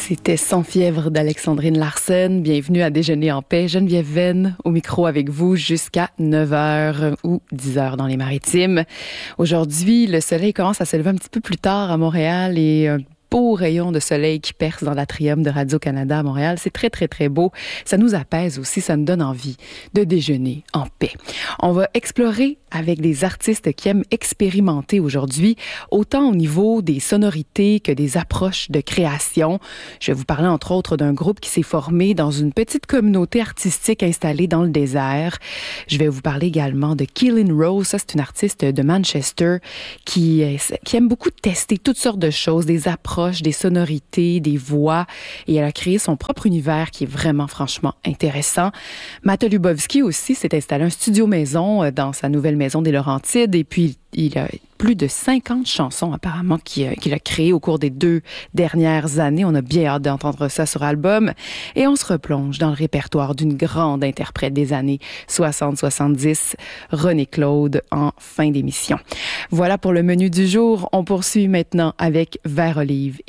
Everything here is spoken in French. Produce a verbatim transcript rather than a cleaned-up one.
C'était Sans fièvre d'Alexandrine Larsen. Bienvenue à Déjeuner en paix. Geneviève Venn au micro avec vous jusqu'à neuf heures ou dix heures dans les Maritimes. Aujourd'hui, le soleil commence à se lever un petit peu plus tard à Montréal et un beau rayon de soleil qui perce dans l'atrium de Radio-Canada à Montréal. C'est très, très, très beau. Ça nous apaise aussi. Ça nous donne envie de déjeuner en paix. On va explorer avec des artistes qui aiment expérimenter aujourd'hui, autant au niveau des sonorités que des approches de création. Je vais vous parler entre autres d'un groupe qui s'est formé dans une petite communauté artistique installée dans le désert. Je vais vous parler également de Keelan Rose. Ça, c'est une artiste de Manchester qui, qui aime beaucoup tester toutes sortes de choses, des approches, des sonorités, des voix. Et elle a créé son propre univers qui est vraiment, franchement intéressant. Matt Lubowski aussi s'est installé un studio maison dans sa nouvelle maison des Laurentides. Et puis, il a plus de cinquante chansons apparemment qu'il, qu'il a créées au cours des deux dernières années. On a bien hâte d'entendre ça sur album. Et on se replonge dans le répertoire d'une grande interprète des années soixante soixante-dix, René Claude, en fin d'émission. Voilà pour le menu du jour. On poursuit maintenant avec Vert Olive